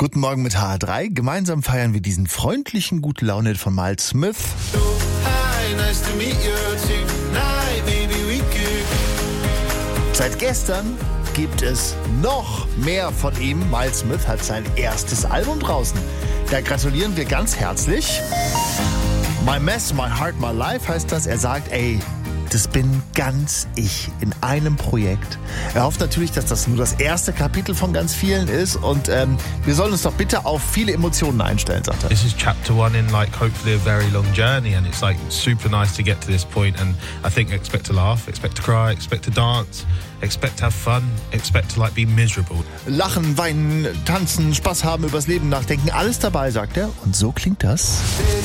Guten Morgen mit HR3. Gemeinsam feiern wir diesen freundlichen gute Laune von Miles Smith. Seit gestern gibt es noch mehr von ihm. Miles Smith hat sein erstes Album draußen. Da gratulieren wir ganz herzlich. My Mess, My Heart, My Life heißt das. Er sagt, das bin ganz ich in einem Projekt. Er hofft natürlich, dass das nur das erste Kapitel von ganz vielen ist und wir sollen uns doch bitte auf viele Emotionen einstellen, sagt er. This is chapter 1 in hopefully a very long journey, and it's super nice to get to this point, and I think expect to laugh, expect to cry, expect to dance, expect to have fun, expect to be miserable. Lachen, weinen, tanzen, Spaß haben, übers Leben nachdenken, alles dabei, sagt er. Und so klingt das.